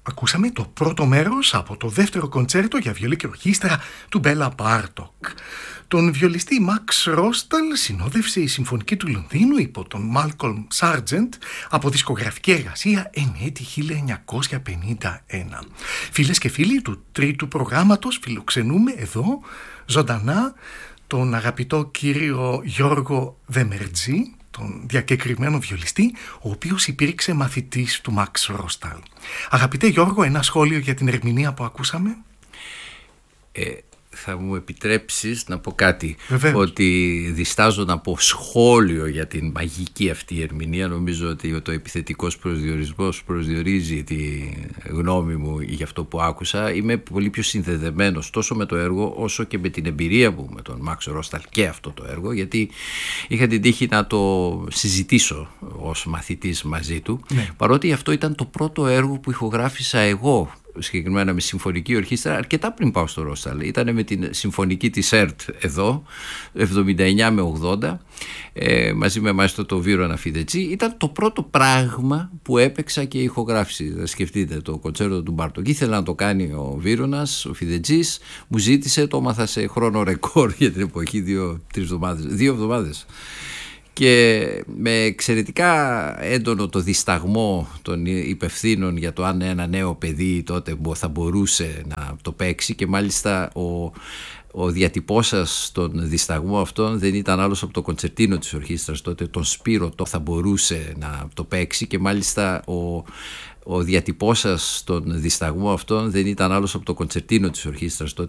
Ακούσαμε το πρώτο μέρος από το δεύτερο κοντσέρτο για βιολί και ορχήστρα του Μπέλα Μπάρτοκ. Τον βιολιστή Μαξ Ρόσταλ συνόδευσε η Συμφωνική του Λονδίνου υπό τον Μάλκολμ Σάρτζεντ από δισκογραφική εργασία εν έτη 1951. Φίλες και φίλοι του τρίτου προγράμματος, φιλοξενούμε εδώ ζωντανά τον αγαπητό κύριο Γιώργο Δεμερτζή, τον διακεκριμένο βιολιστή, ο οποίος υπήρξε μαθητής του Μαξ Ρόσταλ. Αγαπητέ Γιώργο, ένα σχόλιο για την ερμηνεία που ακούσαμε? Θα μου επιτρέψεις να πω κάτι? Βεβαίως. Ότι διστάζω να πω σχόλιο για την μαγική αυτή ερμηνεία. Νομίζω ότι το επιθετικός προσδιορισμός προσδιορίζει τη γνώμη μου για αυτό που άκουσα. Είμαι πολύ πιο συνδεδεμένος τόσο με το έργο όσο και με την εμπειρία μου με τον Μαξ Ρόσταλ και αυτό το έργο, γιατί είχα την τύχη να το συζητήσω ως μαθητής μαζί του. Ναι. Παρότι αυτό ήταν το πρώτο έργο που ηχογράφησα εγώ, συγκεκριμένα με συμφωνική ορχήστρα, αρκετά πριν πάω στο Ρόσταλ. Ήταν με την συμφωνική της ΕΡΤ εδώ, 79 με 80, μαζί με μάλιστα το Βύρωνα Φιδετζή. Ήταν το πρώτο πράγμα που έπαιξα και ηχογράφηση. Σκεφτείτε, το κοντσέρτο του Μπάρτοκ. Ήθελα να το κάνει ο Βύρωνας, ο Φιδετζής, μου ζήτησε, το έμαθα σε χρόνο ρεκόρ για την εποχή, 2 εβδομάδες. Και με εξαιρετικά έντονο το δισταγμό των υπευθύνων για το αν ένα νέο παιδί τότε θα μπορούσε να το παίξει, και μάλιστα ο διατυπώσας των δισταγμών αυτών δεν ήταν άλλος από το κοντσερτίνο της ορχήστρας τότε, τον Σπύρο, το θα μπορούσε να το παίξει, και μάλιστα ο διατυπώσας των δισταγμών αυτών δεν ήταν άλλος από το κοντσερτίνο της ορχήστρας τότε,